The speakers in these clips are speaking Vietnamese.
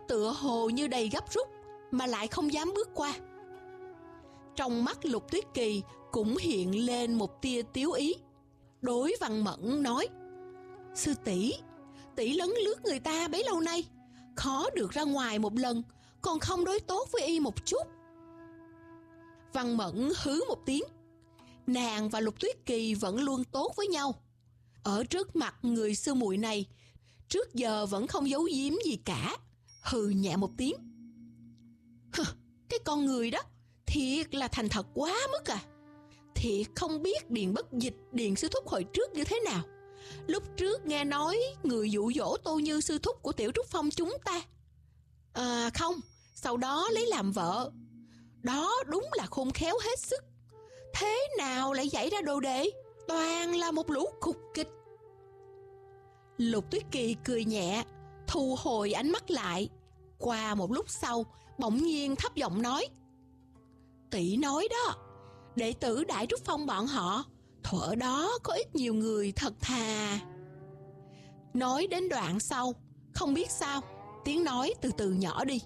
tựa hồ như đầy gấp rút mà lại không dám bước qua. Trong mắt Lục Tuyết Kỳ cũng hiện lên một tia tiếu ý. Đối Văn Mẫn nói: sư tỷ, tỷ lấn lướt người ta bấy lâu nay, khó được ra ngoài một lần, còn không đối tốt với y một chút. Văn Mẫn hứ một tiếng. Nàng và Lục Tuyết Kỳ vẫn luôn tốt với nhau. Ở trước mặt người sư muội này, trước giờ vẫn không giấu giếm gì cả, hừ nhẹ một tiếng. Cái con người đó thiệt là thành thật quá mức à. Thiệt không biết Điền Bất Dịch, Điền sư thúc hồi trước như thế nào. Lúc trước nghe nói người dụ dỗ Tô Như sư thúc của Tiểu Trúc Phong chúng ta. Không, sau đó lấy làm vợ. Đó đúng là khôn khéo hết sức. Thế nào lại dạy ra đồ đệ, toàn là một lũ khục kịch. Lục Tuyết Kỳ cười nhẹ, thu hồi ánh mắt lại. Qua một lúc sau, bỗng nhiên thấp giọng nói: tỷ nói đó, đệ tử Đại Trúc Phong bọn họ, thuở đó có ít nhiều người thật thà. Nói đến đoạn sau, không biết sao, tiếng nói từ từ nhỏ đi.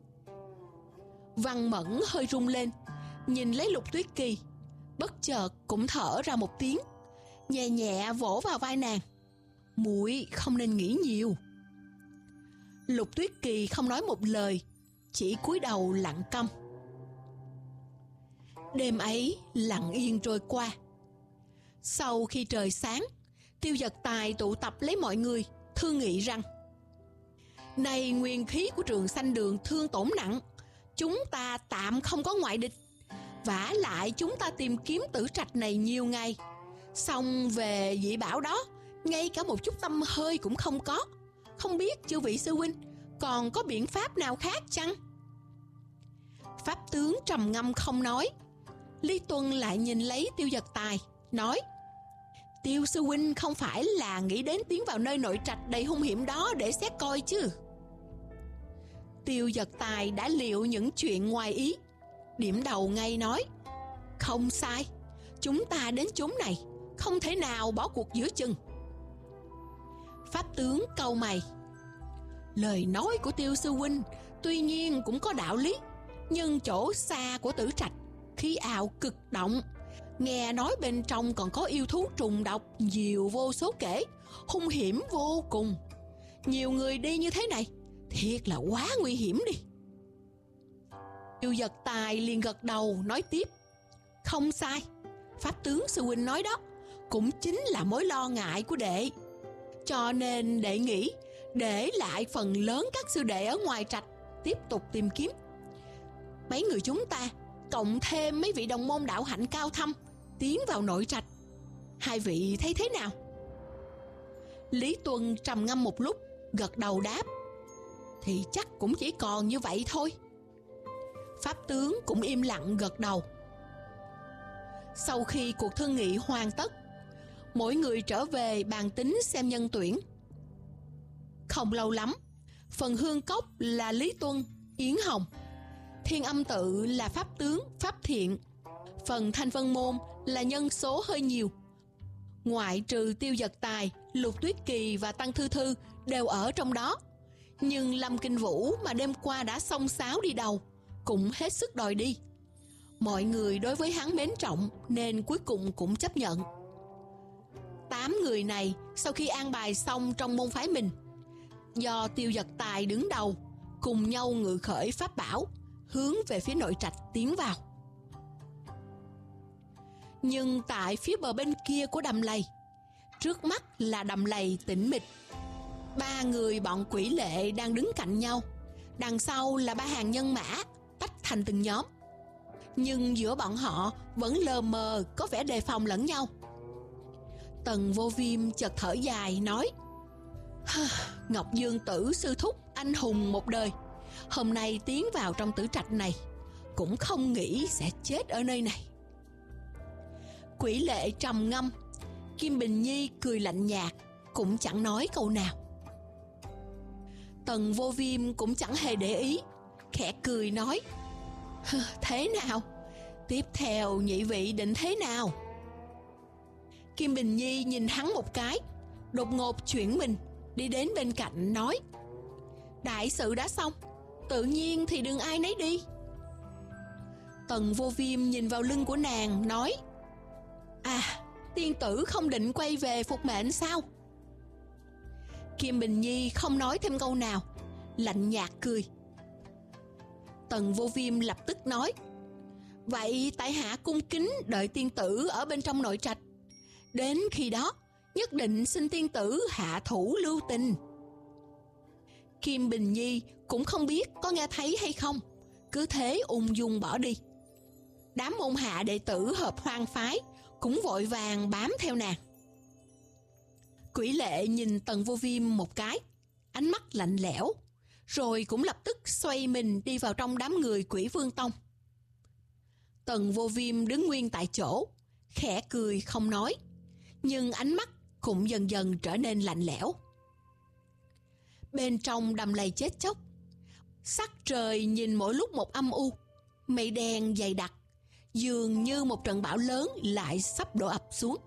Văn Mẫn hơi rung lên, nhìn lấy Lục Tuyết Kỳ, bất chợt cũng thở ra một tiếng, nhẹ nhẹ vỗ vào vai nàng: muội không nên nghĩ nhiều. Lục Tuyết Kỳ không nói một lời, chỉ cúi đầu lặng câm. Đêm ấy lặng yên trôi qua. Sau khi trời sáng, Tiêu Dật Tài tụ tập lấy mọi người, thương nghị rằng: nay nguyên khí của Trường Sanh Đường thương tổn nặng, chúng ta tạm không có ngoại địch. Vả lại chúng ta tìm kiếm Tử Trạch này nhiều ngày, xong về dị bảo đó, ngay cả một chút tâm hơi cũng không có. Không biết chư vị sư huynh còn có biện pháp nào khác chăng? Pháp tướng trầm ngâm không nói. Lý Tuân lại nhìn lấy Tiêu Dật Tài, nói: Tiêu sư huynh không phải là nghĩ đến tiến vào nơi nội trạch đầy hung hiểm đó để xét coi chứ? Tiêu Dật Tài đã liệu những chuyện ngoài ý, điểm đầu ngay nói: không sai, chúng ta đến chốn này không thể nào bỏ cuộc giữa chừng. Pháp tướng cau mày: lời nói của Tiêu sư huynh tuy nhiên cũng có đạo lý, nhưng chỗ xa của Tử Trạch khí ảo cực động, nghe nói bên trong còn có yêu thú trùng độc nhiều vô số kể, hung hiểm vô cùng. Nhiều người đi như thế này thiệt là quá nguy hiểm đi. Tiêu Dật Tài liền gật đầu nói tiếp: không sai, Pháp tướng sư huynh nói đó cũng chính là mối lo ngại của đệ. Cho nên đệ nghĩ để lại phần lớn các sư đệ ở ngoài trạch tiếp tục tìm kiếm. Mấy người chúng ta cộng thêm mấy vị đồng môn đạo hạnh cao thâm tiến vào nội trạch, hai vị thấy thế nào? Lý Tuân trầm ngâm một lúc, gật đầu đáp: thì chắc cũng chỉ còn như vậy thôi. Pháp tướng cũng im lặng gật đầu. Sau khi cuộc thương nghị hoàn tất, mỗi người trở về bàn tính xem nhân tuyển. Không lâu lắm, phần Hương Cốc là Lý Tuân, Yến Hồng, Thiên Âm Tự là Pháp tướng, Pháp Thiện, phần Thanh Vân Môn là nhân số hơi nhiều. Ngoại trừ Tiêu Dật Tài, Lục Tuyết Kỳ và Tăng Thư Thư đều ở trong đó, nhưng Lâm Kinh Vũ mà đêm qua đã xông xáo đi đầu cũng hết sức đòi đi. Mọi người đối với hắn mến trọng nên cuối cùng cũng chấp nhận. 8 người này sau khi an bài xong trong môn phái mình, do Tiêu Dật Tài đứng đầu, cùng nhau ngự khởi pháp bảo hướng về phía nội trạch tiến vào. Nhưng tại phía bờ bên kia của đầm lầy, trước mắt là đầm lầy tĩnh mịch. 3 người bọn Quỷ Lệ đang đứng cạnh nhau, đằng sau là 3 hàng nhân mã tách thành từng nhóm, nhưng giữa bọn họ vẫn lờ mờ có vẻ đề phòng lẫn nhau. Tần Vô Viêm chợt thở dài nói: Ngọc Dương Tử sư thúc anh hùng một đời, hôm nay tiến vào trong Tử Trạch này cũng không nghĩ sẽ chết ở nơi này. Quỷ Lệ trầm ngâm, Kim Bình Nhi cười lạnh nhạt, cũng chẳng nói câu nào. Tần Vô Viêm cũng chẳng hề để ý, khẽ cười nói: thế nào? Tiếp theo nhị vị định thế nào? Kim Bình Nhi nhìn hắn một cái, đột ngột chuyển mình đi đến bên cạnh nói: Đại sự đã xong, tự nhiên thì đừng ai nấy đi. Tần Vô Viêm nhìn vào lưng của nàng nói: À, tiên tử không định quay về phục mệnh sao? Kim Bình Nhi không nói thêm câu nào, lạnh nhạt cười. Tần Vô Viêm lập tức nói: Vậy tại hạ cung kính đợi tiên tử ở bên trong nội trạch. Đến khi đó nhất định xin tiên tử hạ thủ lưu tình. Kim Bình Nhi cũng không biết có nghe thấy hay không, cứ thế ung dung bỏ đi. Đám môn hạ đệ tử hợp hoang phái cũng vội vàng bám theo nàng. Quỷ Lệ nhìn Tần Vô Viêm một cái, ánh mắt lạnh lẽo, rồi cũng lập tức xoay mình đi vào trong đám người Quỷ Vương Tông. Tần Vô Viêm đứng nguyên tại chỗ, khẽ cười không nói, nhưng ánh mắt cũng dần dần trở nên lạnh lẽo. Bên trong đầm lầy chết chóc, sắc trời nhìn mỗi lúc một âm u, mây đen dày đặc, dường như một trận bão lớn lại sắp đổ ập xuống.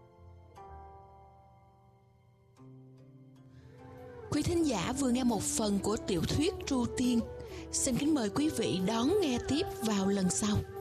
Quý thính giả vừa nghe một phần của tiểu thuyết Tru Tiên. Xin kính mời quý vị đón nghe tiếp vào lần sau.